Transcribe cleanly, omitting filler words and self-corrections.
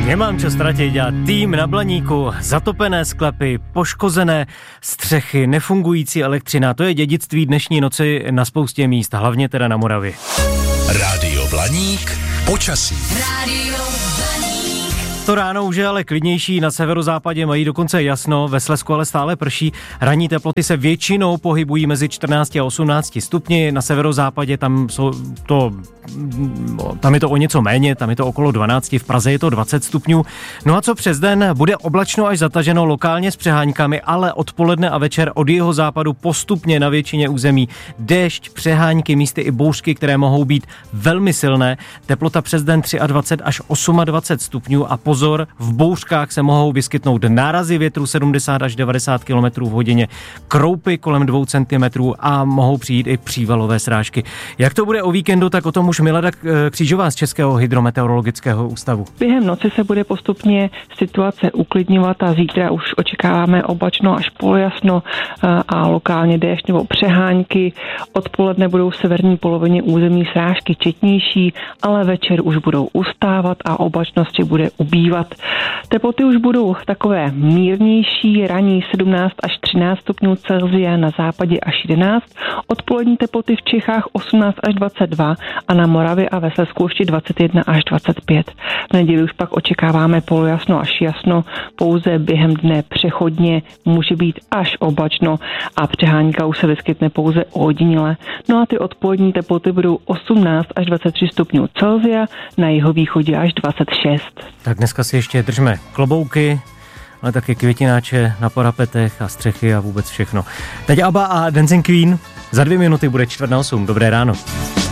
Nemám čo ztratit, dělat tým na Blaníku, zatopené sklepy, poškozené střechy, nefungující elektřina, to je dědictví dnešní noci na spoustě míst, hlavně teda na Moravě. Rádio Blaník, počasí. Rádio Blaník. To ráno už je ale klidnější, na severozápadě mají dokonce jasno, ve Slezsku ale stále prší. Ranní teploty se většinou pohybují mezi 14 a 18 stupni, na severozápadě tam je to o něco méně, tam je to okolo 12, v Praze je to 20 stupňů. No a co přes den, bude oblačno až zataženo lokálně s přeháňkami, ale odpoledne a večer od jihozápadu postupně na většině území déšť, přeháňky, místy i bouřky, které mohou být velmi silné. Teplota přes den 23 až 28 stupňů a pozor, v bouřkách se mohou vyskytnout nárazy větru 70 až 90 km v hodině, kroupy kolem 2 cm a mohou přijít i přívalové srážky. Jak to bude o víkendu, tak o tom už Milada Křížová z Českého hydrometeorologického ústavu. Během noci se bude postupně situace uklidňovat a zítra už očekáváme oblačno až polojasno a lokálně déšť nebo přeháňky. Odpoledne budou v severní polovině území srážky četnější, ale večer už budou ustávat a oblačnosti bude ubývat. Teploty už budou takové mírnější, ranní 17 až 13 stupňů Celsia, na západě až 11, odpolední teploty v Čechách 18 až 22 a na Moravě a ve Slezsku ještě 21 až 25. V neděli už pak očekáváme polojasno až jasno, pouze během dne přechodně může být až oblačno a přehánka už se vyskytne pouze ojediněle. No a ty odpolední teploty budou 18 až 23 stupňů Celsia, na jihovýchodě až 26. Tak dneska si ještě držme klobouky, ale taky květináče na parapetech a střechy a vůbec všechno. Teď ABBA a Dancing Queen, za 2 minuty bude 7:45. Dobré ráno.